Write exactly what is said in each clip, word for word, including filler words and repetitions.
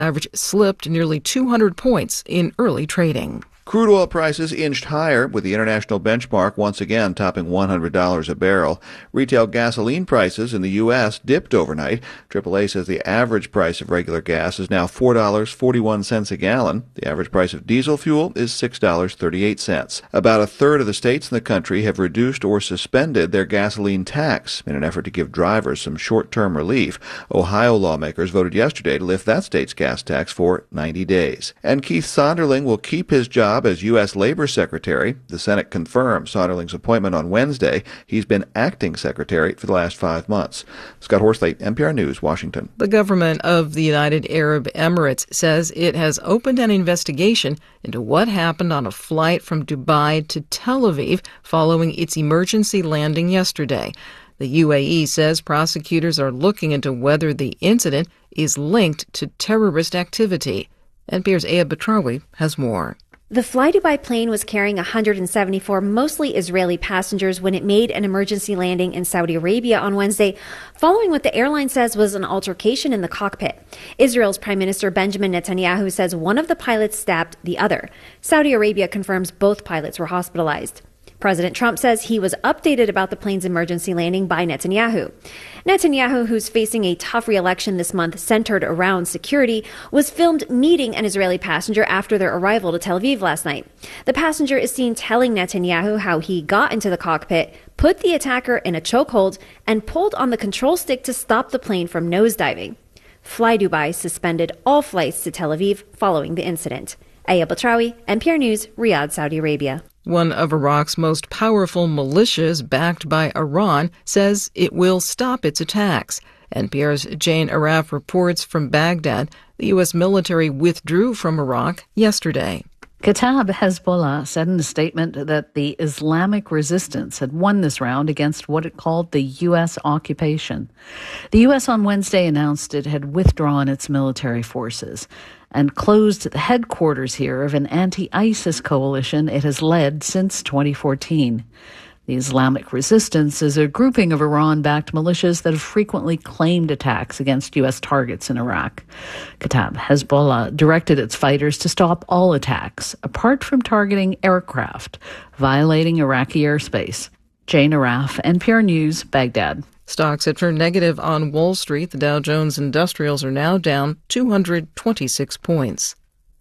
Average slipped nearly two hundred points in early trading. Crude oil prices inched higher, with the international benchmark once again topping one hundred dollars a barrel. Retail gasoline prices in the U S dipped overnight. triple A says the average price of regular gas is now four dollars and forty-one cents a gallon. The average price of diesel fuel is six dollars and thirty-eight cents. About a third of the states in the country have reduced or suspended their gasoline tax in an effort to give drivers some short-term relief. Ohio lawmakers voted yesterday to lift that state's gas tax for ninety days. And Keith Sonderling will keep his job as U S Labor Secretary. The Senate confirmed Sonderling's appointment on Wednesday. He's been acting secretary for the last five months. Scott Horsley, N P R News, Washington. The government of the United Arab Emirates says it has opened an investigation into what happened on a flight from Dubai to Tel Aviv following its emergency landing yesterday. The U A E says prosecutors are looking into whether the incident is linked to terrorist activity. N P R's Aya Batrawi has more. The Fly Dubai plane was carrying one hundred seventy-four mostly Israeli passengers when it made an emergency landing in Saudi Arabia on Wednesday, following what the airline says was an altercation in the cockpit. Israel's Prime Minister Benjamin Netanyahu says one of the pilots stabbed the other. Saudi Arabia confirms both pilots were hospitalized. President Trump says he was updated about the plane's emergency landing by Netanyahu. Netanyahu, who's facing a tough re-election this month centered around security, was filmed meeting an Israeli passenger after their arrival to Tel Aviv last night. The passenger is seen telling Netanyahu how he got into the cockpit, put the attacker in a chokehold, and pulled on the control stick to stop the plane from nosediving. Fly Dubai suspended all flights to Tel Aviv following the incident. Aya Batrawi, N P R News, Riyadh, Saudi Arabia. One of Iraq's most powerful militias, backed by Iran, says it will stop its attacks. N P R's Jane Araf reports from Baghdad. The U S military withdrew from Iraq yesterday. Kataib Hezbollah said in a statement that the Islamic resistance had won this round against what it called the U S occupation. The U S on Wednesday announced it had withdrawn its military forces and closed the headquarters here of an anti-ISIS coalition it has led since twenty fourteen. The Islamic Resistance is a grouping of Iran-backed militias that have frequently claimed attacks against U S targets in Iraq. Kataib Hezbollah directed its fighters to stop all attacks, apart from targeting aircraft, violating Iraqi airspace. Jane Araf, N P R News, Baghdad. Stocks had turned negative on Wall Street. The Dow Jones Industrials are now down two hundred twenty-six points.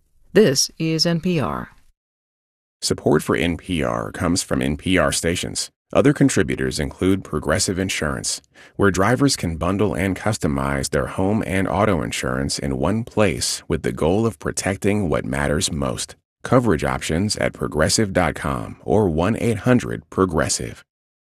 This is N P R. Support for N P R comes from N P R stations. Other contributors include Progressive Insurance, where drivers can bundle and customize their home and auto insurance in one place with the goal of protecting what matters most. Coverage options at progressive dot com or one eight hundred progressive.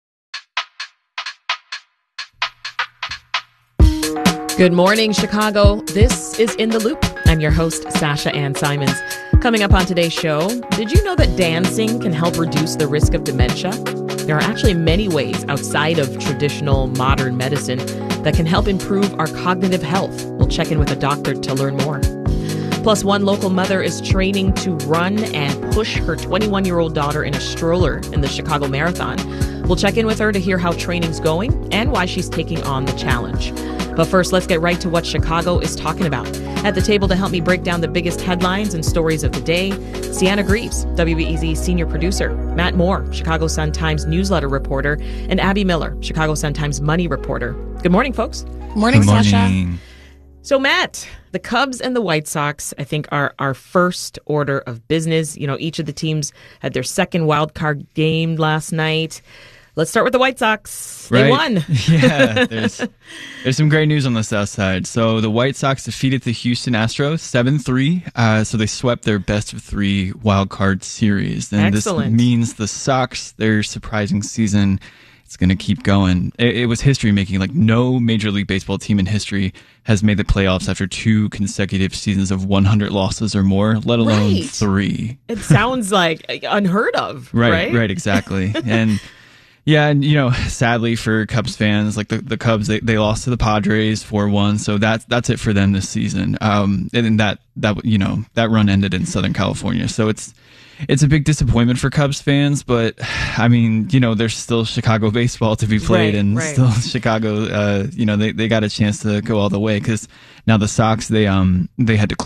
Good morning, Chicago. This is In the Loop. I'm your host, Sasha Ann Simons. Coming up on today's show, did you know that dancing can help reduce the risk of dementia? There are actually many ways outside of traditional modern medicine that can help improve our cognitive health. We'll check in with a doctor to learn more. Plus, one local mother is training to run and push her twenty-one-year-old daughter in a stroller in the Chicago Marathon. We'll check in with her to hear how training's going and why she's taking on the challenge. But first, let's get right to what Chicago is talking about. At the table to help me break down the biggest headlines and stories of the day, Sienna Greaves, W B E Z senior producer, Matt Moore, Chicago Sun-Times newsletter reporter, and Abby Miller, Chicago Sun-Times money reporter. Good morning, folks. Morning, Good morning. Sasha. So, Matt, the Cubs and the White Sox, I think, are our first order of business. You know, each of the teams had their second wild card game last night. Let's start with the White Sox. They right. won. yeah, there's there's some great news on the south side. So the White Sox defeated the Houston Astros seven three. Uh, so they swept their best of three wild card series. And Excellent. This means the Sox, their surprising season, it's going to keep going. It, it was history making. Like no Major League Baseball team in history has made the playoffs after two consecutive seasons of one hundred losses or more, let alone Right. three. It sounds like unheard of, Right, right? right, exactly. And yeah, and you know, sadly for Cubs fans, like the, the Cubs, they, they lost to the Padres four one, so that's that's it for them this season. Um, and then that that you know that run ended in Southern California, so it's it's a big disappointment for Cubs fans. But I mean, you know, there's still Chicago baseball to be played, Right, and right. still Chicago. Uh, you know, they they got a chance to go all the way because Now the Sox, they um they had to